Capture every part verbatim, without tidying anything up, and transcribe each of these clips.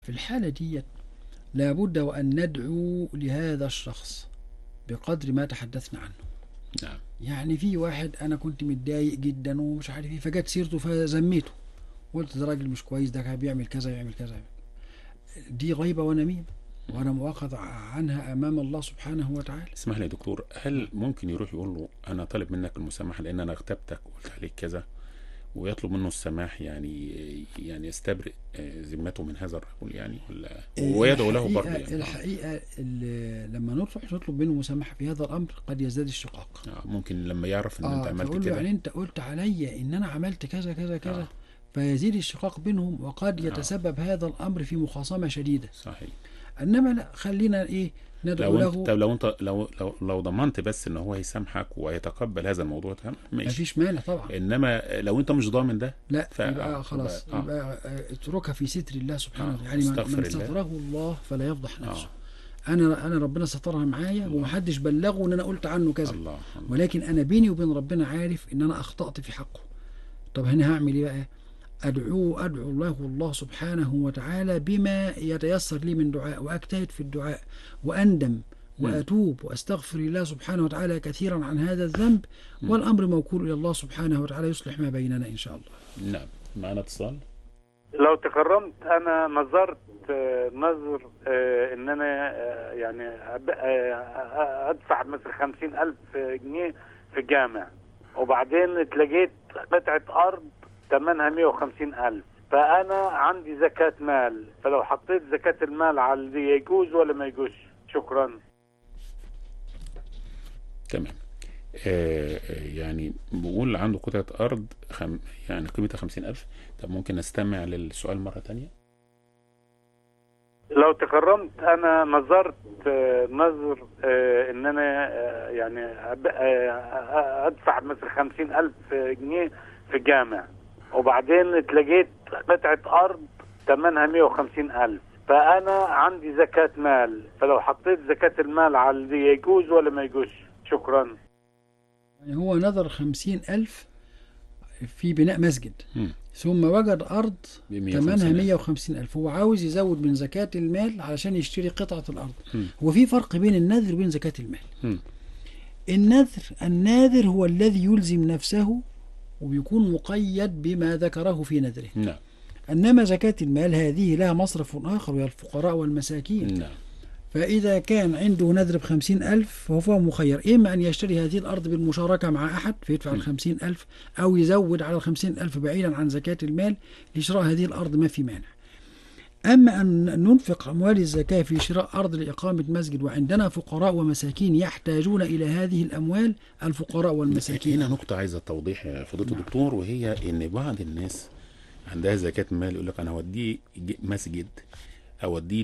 في الحالة دي لابد وأن ندعو لهذا الشخص بقدر ما تحدثنا عنه. نعم. يعني في واحد أنا كنت متضايق جدا ومش عارف ايه، فجت سيرته فزميته، قلت ده راجل مش كويس، ده بيعمل كذا يعمل كذا. دي غيبة ونميمة، وأنا مؤاخذ عنها أمام الله سبحانه وتعالى. اسمح لي يا دكتور، هل ممكن يروح يقول له أنا طالب منك المسامحة لأن أنا اغتبتك وقلت عليك كذا، ويطلب منه السماح، يعني يعني يستبرئ ذمته من هذا الرجل يعني، ولا ويدعو له برضه يعني؟ الحقيقة لما نروح نطلب منه مسامحة في هذا الأمر قد يزداد الشقاق. آه ممكن لما يعرف إن آه أنت عملت كده، يعني أنت قلت عليا إن أنا عملت كذا كذا كذا، آه. فيزيد الشقاق بينهم، وقد يتسبب آه. هذا الأمر في مخاصمة شديدة. صحيح. انما لا، خلينا ايه ندعو لو له. انت لو انت لو لو لو ضمنت بس ان هو يسامحك ويتقبل هذا الموضوع تمام ماشي، مفيش مانع طبعا. انما لو انت مش ضامن ده لا ف... يبقى خلاص، يبقى, يبقى اتركها في ستر الله سبحانه وتعالى. آه. يعني من ستره الله فلا يفضح نفسه. آه. انا انا ربنا سترها معايا ومحدش بلغه ان انا قلت عنه كذا، الله. الله. ولكن انا بيني وبين ربنا عارف ان انا اخطأت في حقه. طب هنا هعمل ايه بقى؟ أدعو أدعو الله الله سبحانه وتعالى بما يتيسر لي من دعاء، وأجتهد في الدعاء وأندم وأتوب وأستغفر الله سبحانه وتعالى كثيرا عن هذا الذنب، والأمر موكول إلى الله سبحانه وتعالى يصلح ما بيننا إن شاء الله. نعم. معنا اتصال. لو تكرمت أنا نظرت نظر إن أنا يعني أدفع مثل خمسين ألف جنيه في جامع، وبعدين اتلقيت قطعة أرض ثمنها مئة وخمسين ألف، فأنا عندي زكاة مال، فلو حطيت زكاة المال على اللي يجوز ولا ما يجوز؟ شكرا. تمام. آه يعني بقول عنده قطعة أرض خم... يعني قيمتها خمسين ألف. طب ممكن نستمع للسؤال مرة تانية؟ لو تكرمت أنا نظرت نظر إن أنا يعني أدفع مثل خمسين ألف جنيه في جامع، وبعدين اتلقيت قطعة أرض ثمنها مئة وخمسين ألف، فأنا عندي زكاة مال، فلو حطيت زكاة المال على اللي يجوز ولا ما يجوز؟ شكرا. يعني هو نظر خمسين ألف في بناء مسجد، م. ثم وجد أرض ثمنها مئة وخمسين ألف، هو عاوز يزود من زكاة المال علشان يشتري قطعة الأرض. م. هو في فرق بين النذر وبين زكاة المال. م. النذر الناذر هو الذي يلزم نفسه وبيكون مقيد بما ذكره في نذره. نعم. إنما زكاة المال هذه لها مصرف آخر وهي الفقراء والمساكين. نعم. فإذا كان عنده نذر بخمسين ألف فهو مخير، إما أن يشتري هذه الأرض بالمشاركة مع أحد فيدفع الخمسين ألف، أو يزود على الخمسين ألف بعيدا عن زكاة المال لشراء هذه الأرض، ما في مانع. أما أن ننفق أموال الزكاة في شراء أرض لإقامة مسجد وعندنا فقراء ومساكين يحتاجون إلى هذه الأموال، الفقراء والمساكين. هنا نقطة عايزة توضيح يا فضيلة نعم. الدكتور، وهي إن بعض الناس عندها زكاة مال يقول لك أنا هوديه مسجد، أوديه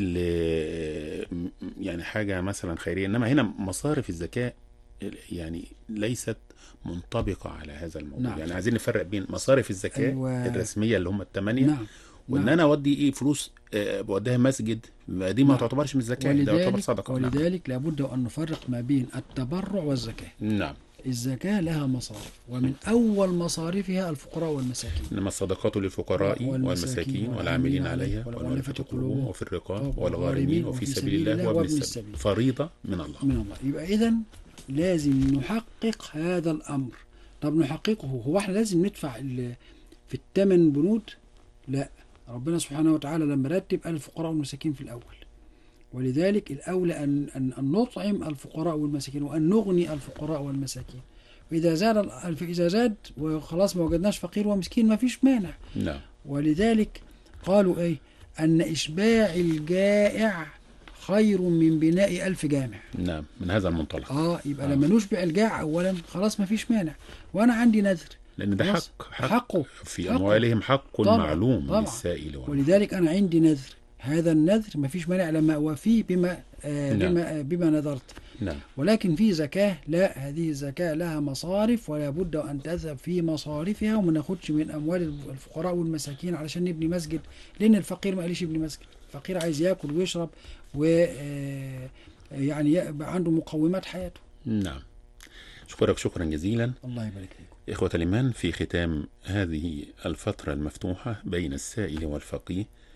يعني حاجة مثلا خيرية، إنما هنا مصارف الزكاة يعني ليست منطبقة على هذا الموضوع. نعم. يعني عايزين نفرق بين مصارف الزكاة أيوة. الرسمية اللي هم الثمانية. نعم. وان نعم. انا اودي ايه فلوس بوديها مسجد، دي ما نعم. تعتبرش من الزكاه، ده تعتبر صدقه. ولذلك نعم. لابد ان نفرق ما بين التبرع والزكاه. نعم. الزكاه لها مصارف، ومن اول مصارفها الفقراء والمساكين. انما الصدقات للفقراء والمساكين والعاملين عليها والمؤلفه قلوبهم وفي الرقاب والغارمين وفي سبيل الله وابن السبيل، فريضه من الله. من الله. يبقى اذا لازم نحقق هذا الامر. طب نحققه، هو احنا لازم ندفع في الثمن بنود؟ لا، ربنا سبحانه وتعالى لما رتب الفقراء والمساكين في الأول، ولذلك الأولى أن, أن, أن نطعم الفقراء والمساكين وأن نغني الفقراء والمساكين. وإذا زاد إذا زاد وخلاص ما وجدناش فقير ومسكين ما فيش مانع. نعم. ولذلك قالوا إيه؟ أن إشباع الجائع خير من بناء ألف جامع. نعم، من هذا المنطلق. آه يبقى آه. لما نشبع الجائع أولا خلاص ما فيش مانع. وأنا عندي نذر، لأن ده حق, حق حقه في حقه. أموالهم حق طبعًا معلوم طبعًا. للسائل. ولذلك أنا عندي نذر، هذا النذر ما فيش مانع لما أوفيه بما آه نعم. بما, آه بما نذرت. نعم. ولكن في زكاة لا، هذه الزكاة لها مصارف ولا بد أن تذهب في مصارفها، وما ناخدش من أموال الفقراء والمساكين علشان نبني مسجد، لأن الفقير ما قاليش يبني مسجد، الفقير عايز يأكل ويشرب و آه يعني عنده مقومات حياته. نعم. أشكرك شكرا جزيلا. الله يبارك فيك. إخوة الإيمان، في ختام هذه الفترة المفتوحة بين السائل والفقيه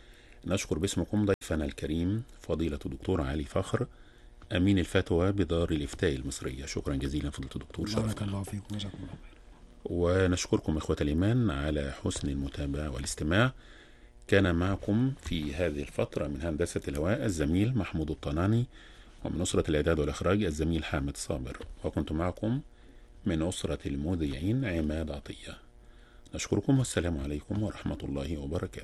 نشكر باسمكم ضيفنا الكريم فضيلة الدكتور علي فخر، أمين الفتوى بدار الإفتاء المصرية. شكرا جزيلا فضيلة الدكتور، بارك الله فيكم وجزاكم الله خير. ونشكركم إخوة الإيمان على حسن المتابعة والاستماع. كان معكم في هذه الفترة من هندسة الهواء الزميل محمود الطناني، ومن أسرة الإعداد والإخراج الزميل حامد صابر، وكنت معكم من أسرة المذيعين عماد عطية. نشكركم والسلام عليكم ورحمة الله وبركاته.